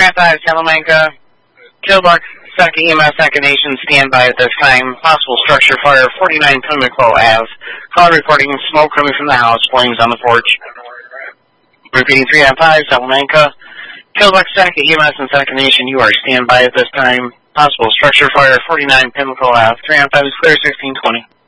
395 Salamanca. Killbuck, Second EMS, Second Nation, stand by at this time. Possible structure fire, 49 Pimlico Ave. Call reporting smoke coming from the house, flames on the porch. Repeating 395 Salamanca. Killbuck, Second EMS, and Second Nation, you are stand by at this time. Possible structure fire, 49 Pimlico Ave. 395 is clear, 1620.